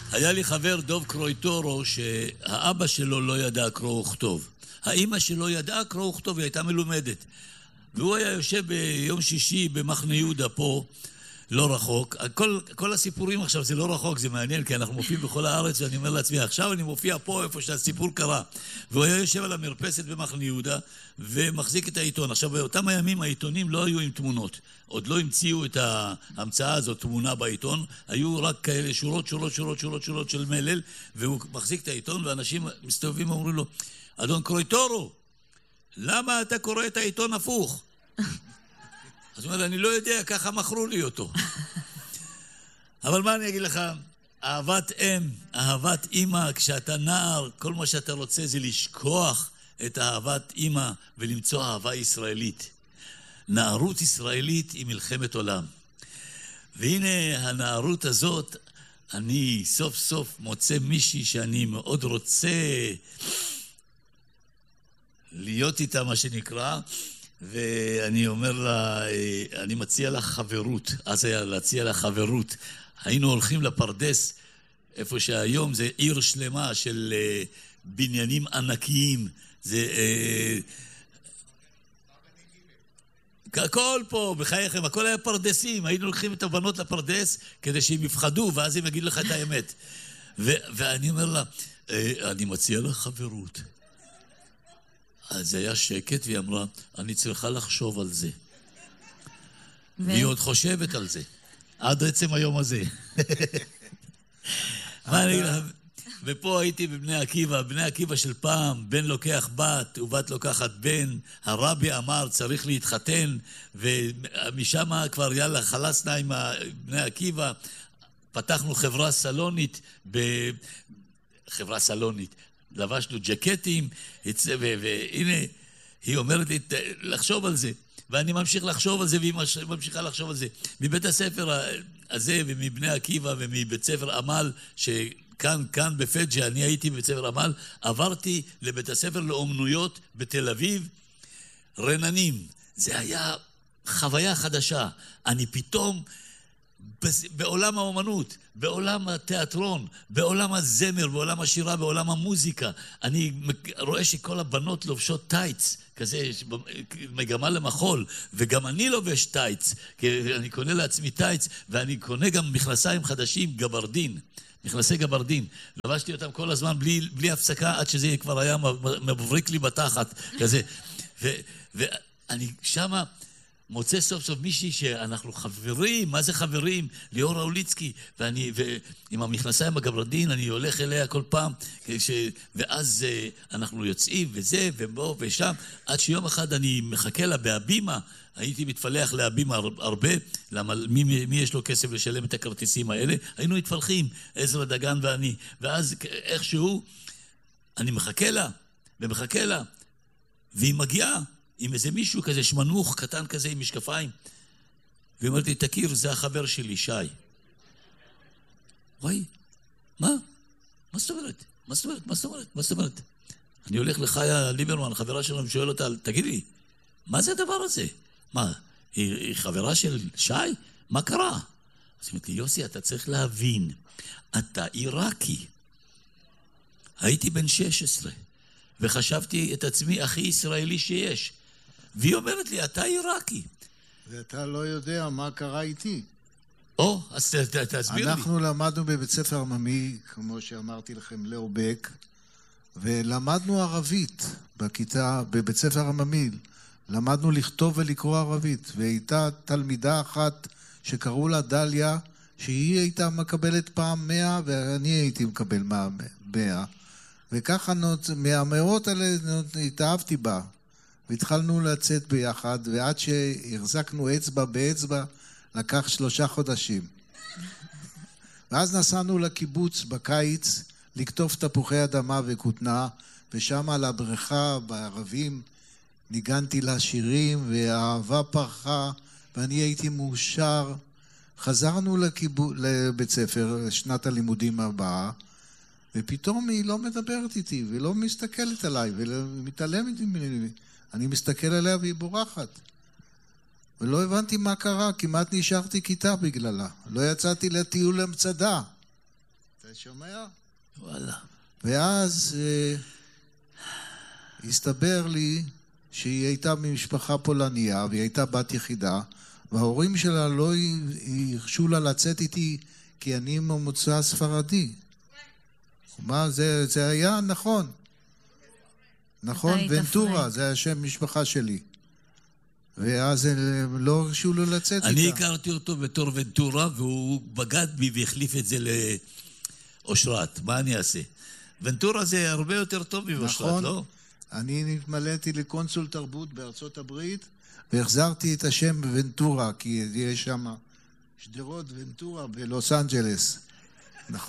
היה לי חבר דוב קרויטורו שהאבא שלו לא ידע קרוא וכתוב. האמא שלו ידעה קרוא וכתוב, היא הייתה מלומדת. והוא היה יושב ביום שישי במחנה יהודה פה, לא רחוק. כל הסיפורים עכשיו זה לא רחוק, זה מעניין, כי אנחנו מופיעים בכל הארץ, ואני אומר לעצמי, עכשיו אני מופיע פה איפה שהסיפור קרה. והוא היה יושב על המרפסת במחנה יהודה, ומחזיק את העיתון. עכשיו, באותם הימים העיתונים לא היו עם תמונות. עוד לא המציאו את ההמצאה הזאת, תמונה בעיתון. היו רק כאלה שורות של מלל, והוא מחזיק את העיתון, ואנשים מסתובבים ואומרים לו, אדון קרויטורו, למה אתה קורא את העיתון הפוך? אז הוא אומר, אני לא יודע, ככה מכרו לי אותו. אבל מה אני אגיד לך? אהבת אם, אהבת אמא, כשאתה נער, כל מה שאתה רוצה זה לשכוח את אהבת אמא ולמצוא אהבה ישראלית. נערות ישראלית היא מלחמת עולם. והנה הנערות הזאת, אני סוף סוף מוצא מישהי שאני מאוד רוצה להיות איתה, מה שנקרא, ואני אומר לה, אני מציע לה חברות. אז היה להציע לה חברות. היינו הולכים לפרדס, איפה שהיום זה עיר שלמה של בניינים ענקיים. זה הכל פה, בחייכם, הכל היה פרדסים. היינו לוקחים את הבנות לפרדס כדי שהם יפחדו, ואז הם יגידו לך את האמת. ואני אומר לה, אני מציע לה חברות. אז היה שקט, והיא אמרה, אני צריכה לחשוב על זה. והיא עוד חושבת על זה. עד עצם היום הזה. מה אני אגיד לך? ופה הייתי בבני עקיבא, בני עקיבא של פעם, בן לוקח בת ובת לוקחת בן, הרבי אמר צריך להתחתן, ומשם כבר יאללה חלסנה עם בני עקיבא, פתחנו חברה סלונית, חברה סלונית, לבשנו ג'קטים, והנה היא אומרת לי לחשוב על זה, ואני ממשיך לחשוב על זה, והיא ממשיכה לחשוב על זה. מבית הספר הזה ומבני עקיבא ומבית ספר עמל, כאן בפג'ה, אני הייתי בבית ספר עמל, עברתי לבית הספר לאומנויות בתל אביב, רננים. זה היה חוויה חדשה. אני פתאום בעולם האומנות, בעולם התיאטרון, בעולם הזמר, בעולם השירה, בעולם המוזיקה. אני רואה שכל הבנות לובשות טייץ, כזה מגמה למחול, וגם אני לובש טייץ, כי אני קונה לעצמי טייץ, ואני קונה גם מכנסיים חדשים, גברדין. מכנסי גברדין, לבשתי אותם כל הזמן בלי הפסקה, עד שזה כבר היה מבריק לי בתחת, כזה. ואני שמה מוצא סוף סוף מישהי שאנחנו חברים, מה זה חברים? ליאור אוליצקי, ועם המכנסיים הגברדין אני הולך אליה כל פעם, ואז אנחנו יוצאים וזה, ובוא ושם, עד שיום אחד אני מחכה לה בהבימה, הייתי מתפלח להבימה הרבה, למה מי יש לו כסף לשלם את הכרטיסים האלה? היינו מתפלחים, עזרא דגן ואני, ואז איכשהו אני מחכה לה, ומחכה לה, והיא מגיעה עם איזה מישהו כזה שמנוך קטן כזה עם משקפיים, והיא אומרת לי, תכיר, זה החבר שלי, שי. וואי, מה? מה זאת אומרת? מה זאת אומרת? מה זאת אומרת? מה זאת אומרת? אני הולך לחיה ליברמן, חברה שלנו, שואל אותה, תגיד לי, מה זה הדבר הזה? מה, היא חברה של שי? מה קרה? אז היא אומרת לי, יוסי, אתה צריך להבין, אתה עיראקי. הייתי בן 16, וחשבתי את עצמי הכי ישראלי שיש. והיא אומרת לי, אתה עיראקי. ואתה לא יודע מה קרה איתי. אז תסביר לי. אנחנו למדנו בבית ספר עממי, כמו שאמרתי לכם, לאו בק, ולמדנו ערבית בכיתה, בבית ספר עממי. למדנו לכתוב ולקרוא ערבית, והייתה תלמידה אחת שקראו לה דליה, שהיא הייתה מקבלת פעם 100, ואני הייתי מקבל 100. וככה מהמאות האלה התאהבתי בה. והתחלנו לצאת ביחד, ועד שהחזקנו אצבע באצבע, לקח 3 חודשים. ואז נסענו לקיבוץ בקיץ, לקטוף תפוחי אדמה וכותנה, ושם על הבריכה בערבים, ניגנתי לה שירים, והאהבה פרחה, ואני הייתי מאושר. חזרנו לבית ספר, שנת הלימודים הבאה, ופתאום היא לא מדברת איתי, ולא מסתכלת עליי, ומתעלמת ממני. אני מסתכל עליה והיא בורחת. ולא הבנתי מה קרה, כמעט נשארתי כיתה בגללה. לא יצאתי לטיול למצדה. אתה שומע? וואלה. ואז הסתבר לי שהיא הייתה ממשפחה פולניה, והיא הייתה בת יחידה, וההורים שלה לא הרשו לה לצאת איתי, כי אני ממוצא ספרדי. מה, זה היה נכון. נכון, ונטורה, זה היה שם משפחה שלי. ואז הם לא הרשו לו לצאת איתה. אני הכרתי אותו בתור ונטורה, והוא בגד בי והחליף את זה לאושרת. מה אני אעשה? ונטורה זה הרבה יותר טוב מאושרת, לא? אני נתמלאתי לקונסול תרבות בארצות הברית, והחזרתי את השם ונטורה, כי יש שם שדרות ונטורה בלוס אנג'לס.